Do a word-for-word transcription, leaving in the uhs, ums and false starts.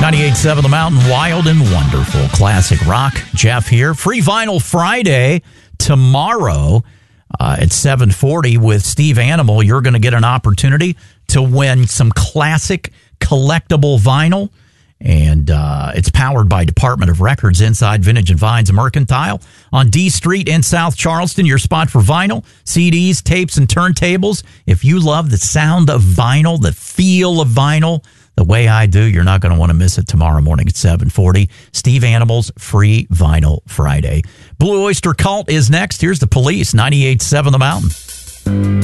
ninety-eight point seven The Mountain, wild and wonderful. Classic rock. Jeff here. Free Vinyl Friday tomorrow uh, at seven forty with Steve Animal. You're going to get an opportunity to win some classic collectible vinyl. And uh, it's powered by Department of Records inside Vintage and Vines Mercantile on D Street in South Charleston. Your spot for vinyl, C Ds, tapes, and turntables. If you love the sound of vinyl, the feel of vinyl, the way I do, you're not going to want to miss it tomorrow morning at seven forty. Steve Animal's Free Vinyl Friday. Blue Oyster Cult is next. Here's the Police, ninety-eight point seven The Mountain.